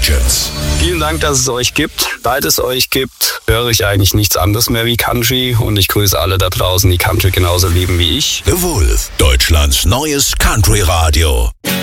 Legends. Vielen Dank, dass es euch gibt. Seit es euch gibt, höre ich eigentlich nichts anderes mehr wie Country. Und ich grüße alle da draußen, die Country genauso lieben wie ich. The Wolf, Deutschlands neues Country-Radio.